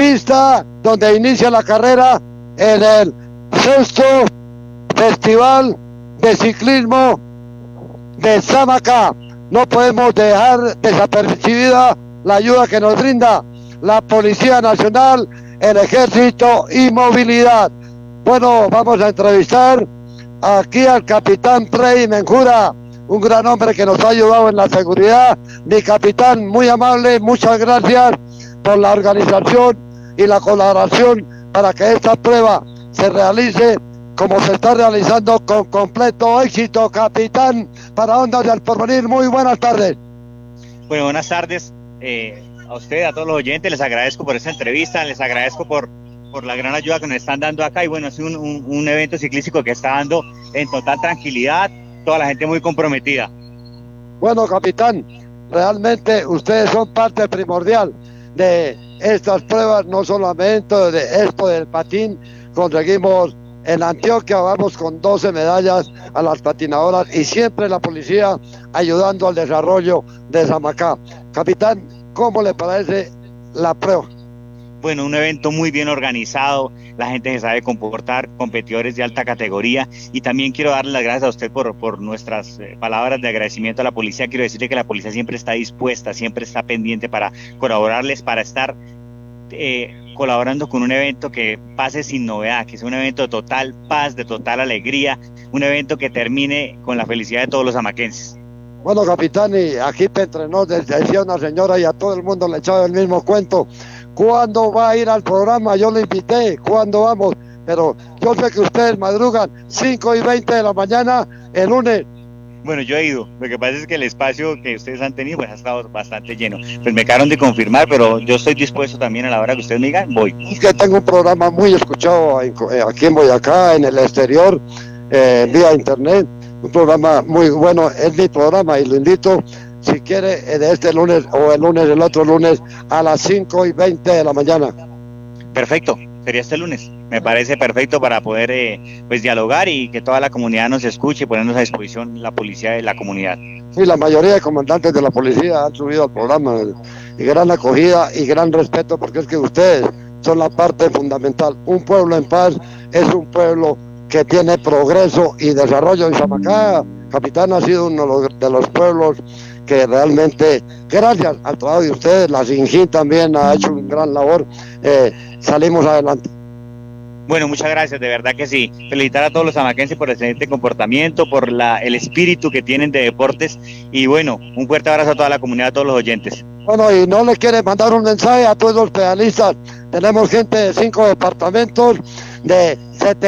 pista donde inicia la carrera en el sexto Festival de Ciclismo de Samacá. No podemos dejar desapercibida la ayuda que nos brinda la Policía Nacional, el Ejército y Movilidad. Bueno, vamos a entrevistar aquí al capitán Freddy Menjura, un gran hombre que nos ha ayudado en la seguridad. Mi capitán, muy amable, muchas gracias por la organización y la colaboración para que esta prueba se realice como se está realizando con completo éxito. Capitán, para Ondas del Porvenir, muy buenas tardes. Bueno, buenas tardes a usted, a todos los oyentes. Les agradezco por esta entrevista, les agradezco por la gran ayuda que nos están dando acá. Y bueno, es un evento ciclístico que está dando en total tranquilidad, toda la gente muy comprometida. Bueno, capitán, realmente ustedes son parte primordial de estas pruebas, no solamente de esto del patín. Conseguimos en Antioquia, vamos con 12 medallas a las patinadoras y siempre la policía ayudando al desarrollo de Samacá. Capitán, ¿cómo le parece la prueba? Bueno, un evento muy bien organizado, la gente se sabe comportar, competidores de alta categoría, y también quiero darle las gracias a usted por nuestras palabras de agradecimiento a la policía. Quiero decirle que la policía siempre está dispuesta, siempre está pendiente para colaborarles, para estar colaborando con un evento que pase sin novedad, que sea un evento de total paz, de total alegría, un evento que termine con la felicidad de todos los amaquenses. Bueno, capitán, y aquí entre nos decía una señora y a todo el mundo le echaba el mismo cuento. ¿Cuándo va a ir al programa? Yo le invité, ¿cuándo vamos? Pero yo sé que ustedes madrugan 5:20 de la mañana el lunes. Bueno, yo he ido, lo que pasa es que el espacio que ustedes han tenido pues ha estado bastante lleno. Pues me acabaron de confirmar, pero yo estoy dispuesto también a la hora que ustedes me digan, voy. Es que tengo un programa muy escuchado aquí en Boyacá, en el exterior, vía internet, un programa muy bueno, es mi programa y lo invito, si quiere, de este lunes o el otro lunes a las 5:20 de la mañana. Perfecto, sería este lunes. Me parece perfecto para poder pues dialogar y que toda la comunidad nos escuche y ponernos a disposición la policía de la comunidad. Sí, la mayoría de comandantes de la policía han subido al programa y gran acogida y gran respeto, porque es que ustedes son la parte fundamental. Un pueblo en paz es un pueblo que tiene progreso y desarrollo. En Samacá, capitán, ha sido uno de los pueblos que realmente, gracias al trabajo de ustedes, la SINJÍN también ha hecho un gran labor, salimos adelante. Bueno, muchas gracias, de verdad que sí. Felicitar a todos los samaquenses por el excelente comportamiento, por el espíritu que tienen de deportes, y bueno, un fuerte abrazo a toda la comunidad, a todos los oyentes. Bueno, y no le quiere mandar un mensaje a todos los pedalistas. Tenemos gente de 5 departamentos, de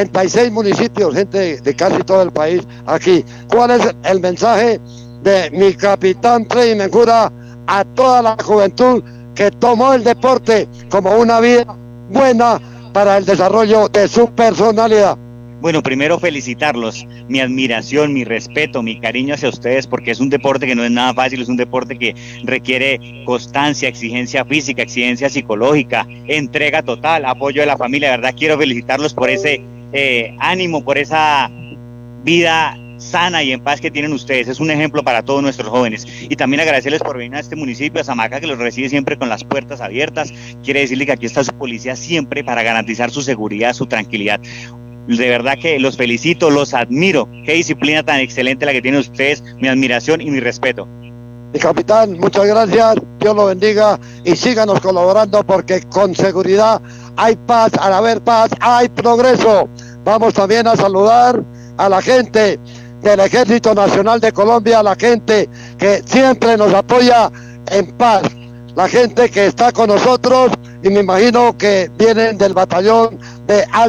76 municipios, gente de casi todo el país aquí. ¿Cuál es el mensaje de mi capitán Freddy Menjura a toda la juventud que tomó el deporte como una vida buena para el desarrollo de su personalidad? Bueno, primero felicitarlos, mi admiración, mi respeto, mi cariño hacia ustedes, porque es un deporte que no es nada fácil, es un deporte que requiere constancia, exigencia física, exigencia psicológica, entrega total, apoyo de la familia. De verdad quiero felicitarlos por ese ánimo, por esa vida sana y en paz que tienen ustedes. Es un ejemplo para todos nuestros jóvenes, y también agradecerles por venir a este municipio, a Samacá, que los recibe siempre con las puertas abiertas. Quiere decirle que aquí está su policía siempre para garantizar su seguridad, su tranquilidad. De verdad que los felicito, los admiro. Qué disciplina tan excelente la que tienen ustedes, mi admiración y mi respeto. Mi capitán, muchas gracias, Dios lo bendiga y síganos colaborando, porque con seguridad hay paz, al haber paz hay progreso. Vamos también a saludar a la gente del Ejército Nacional de Colombia, la gente que siempre nos apoya en paz, la gente que está con nosotros, y me imagino que vienen del batallón de